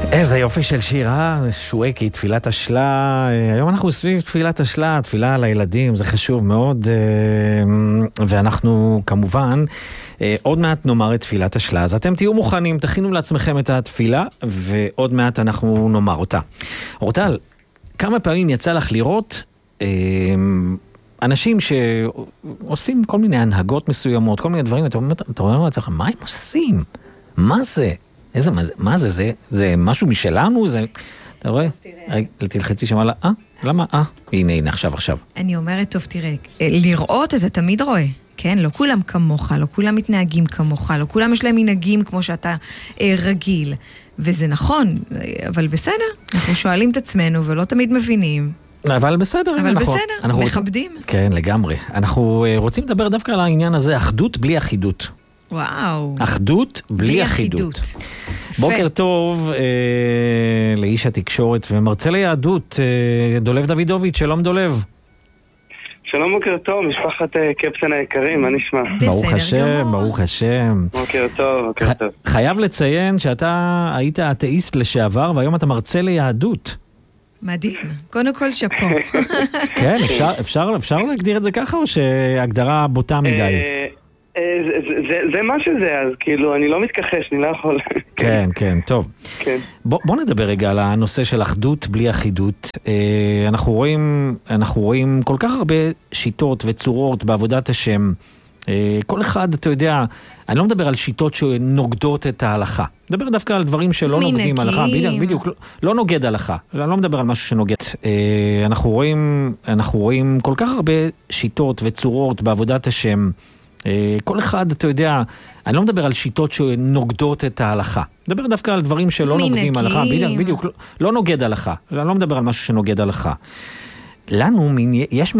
איזה יופי של שירה, שואקי, תפילת השלה. היום אנחנו סביב תפילת השלה, תפילה על הילדים, זה חשוב מאוד. ואנחנו כמובן עוד מעט נאמר את תפילת השלה, אז אתם תהיו מוכנים, תכינו לעצמכם את התפילה, ועוד מעט אנחנו נאמר אותה. אורטל, כמה פעמים יצא לך לראות אנשים שעושים כל מיני הנהגות מסוימות, כל מיני דברים, אתה רואה לעצמך, מה הם עושים? מה זה? מה זה? זה משהו משלנו? אתה רואה? תלחצי שם על למה? הנה, עכשיו. אני אומרת, טוב, תראה, לראות אתה תמיד רואה, כן? לא כולם כמוך, לא כולם מתנהגים כמוך, לא כולם יש להם מנהגים כמו שאתה רגיל. וזה נכון, אבל בסדר, אנחנו שואלים את עצמנו ולא תמיד מבינים. אבל בסדר, מכבדים. כן, לגמרי. אנחנו רוצים לדבר דווקא על העניין הזה, אחדות בלי אחידות. וואו. אחדות בלי אחידות. בוקר טוב לאיש התקשורת ומרצה ליהדות, דולב דוידוביץ', שלום דולב. שלום, בוקר טוב, משפחת קפטן היקרים, מה נשמע? ברוך השם. בוקר טוב. חייב לציין שאתה היית אתאיסט לשעבר והיום אתה מרצה ליהדות. מדהים, קודם כל שפו. כן, אפשר להגדיר את זה ככה או שהגדרה בוטה מדי? זה מה שזה, אז כאילו אני לא מתכחש, אני לא יכול. כן, טוב. בוא נדבר רגע על הנושא של אחדות בלי אחידות. אנחנו רואים כל כך הרבה שיטות וצורות בעבודת השם. כל אחד, אתה יודע, אני לא מדבר על שיטות שנוגדות את ההלכה. מדבר דווקא על דברים שלא נוגדים הלכה. בדיוק, לא נוגד הלכה. אני לא מדבר על משהו שנוגד. אנחנו רואים כל כך הרבה שיטות וצורות בעבודת השם. כל אחד, אתה יודע, אני לא מדבר על שיטות שנוגדות את ההלכה. מדבר דווקא על דברים שלא נוגדים הלכה. בדיוק, לא נוגד הלכה. אני לא מדבר על משהו שנוגד הלכה. לנו יש